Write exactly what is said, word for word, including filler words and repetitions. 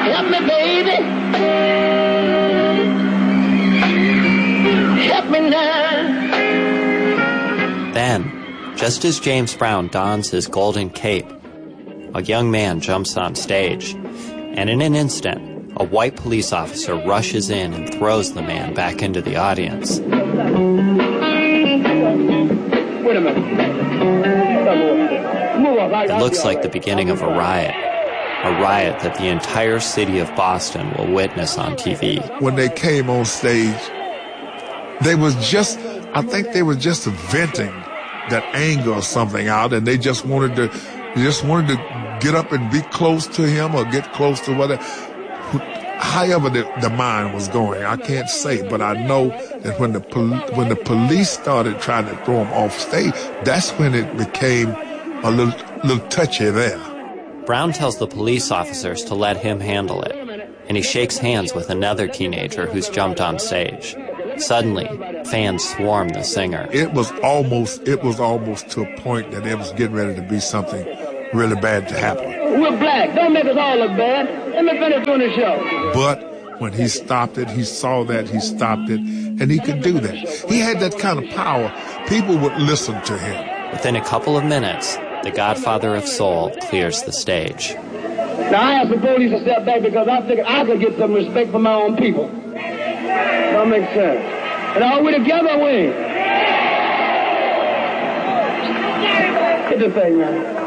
Help me, baby. Help me now. Then, just as James Brown dons his golden cape, a young man jumps on stage, and in an instant, a white police officer rushes in and throws the man back into the audience. Wait a minute. It looks like the beginning of a riot. A riot that the entire city of Boston will witness on T V. When they came on stage, they was just, I think they were just venting that anger or something out, and they just wanted to, they just wanted to get up and be close to him or get close to whatever. However the, the mind was going, I can't say, but I know that when the pol- when the police started trying to throw him off stage, that's when it became a little little touchy there. Brown tells the police officers to let him handle it, and he shakes hands with another teenager who's jumped on stage. Suddenly, fans swarm the singer. It was almost it was almost to a point that it was getting ready to be something really bad to happen. We're black. Don't make us all look bad. Let me finish doing the show. But when he stopped it, he saw that, he stopped it, and he could do that. He had that kind of power. People would listen to him. Within a couple of minutes, the Godfather of Soul clears the stage. Now, I asked the police to step back because I figured I could get some respect from my own people. That makes sense. And all we together win. Get the thing, man.